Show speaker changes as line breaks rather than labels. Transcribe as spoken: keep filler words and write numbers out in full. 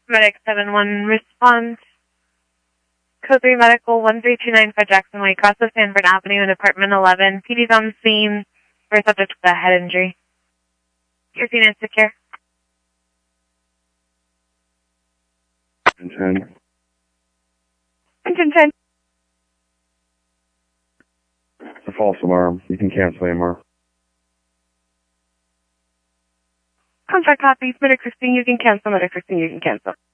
Medic seven one, response. Code three Medical one three two nine five Jackson Way, across the Sanford Avenue in apartment eleven. P D's on the scene for a subject with a head injury. Your scene is secure.
ten.
Engine ten.
It's a false alarm. You can cancel A M R.
Contract copies, Medic sixteen, you can cancel, Medic sixteen, you can cancel.